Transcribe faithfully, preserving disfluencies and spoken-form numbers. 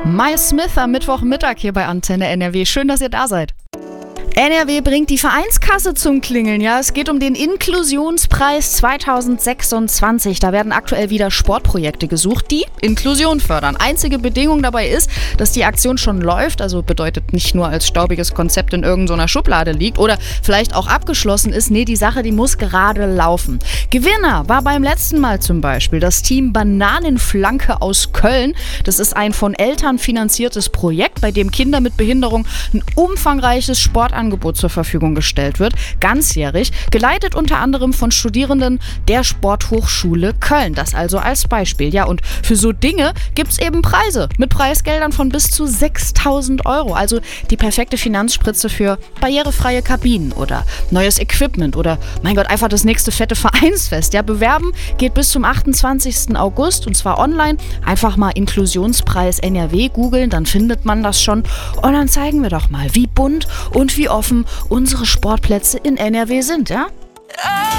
Miles Smith am Mittwochmittag hier bei Antenne N R W. Schön, dass ihr da seid. N R W bringt die Vereinskasse zum Klingeln. Ja, es geht um den Inklusionspreis zweitausendsechsundzwanzig. Da werden aktuell wieder Sportprojekte gesucht, die Inklusion fördern. Einzige Bedingung dabei ist, dass die Aktion schon läuft, also bedeutet nicht nur als staubiges Konzept in irgendeiner Schublade liegt oder vielleicht auch abgeschlossen ist. Nee, die Sache, die muss gerade laufen. Gewinner war beim letzten Mal zum Beispiel das Team Bananenflanke aus Köln. Das ist ein von Eltern finanziertes Projekt, bei dem Kinder mit Behinderung ein umfangreiches Sportangebot zur Verfügung gestellt wird, ganzjährig, geleitet unter anderem von Studierenden der Sporthochschule Köln. Das also als Beispiel. Ja, und für so Dinge gibt es eben Preise mit Preisgeldern von bis zu sechstausend Euro. Also die perfekte Finanzspritze für barrierefreie Kabinen oder neues Equipment oder, mein Gott, einfach das nächste fette Vereinsfest. Ja, bewerben geht bis zum achtundzwanzigsten August und zwar online. Einfach mal Inklusionspreis N R W googeln, dann findet man das schon. Und dann zeigen wir doch mal, wie bunt und wie offen unsere Sportplätze in N R W sind, ja?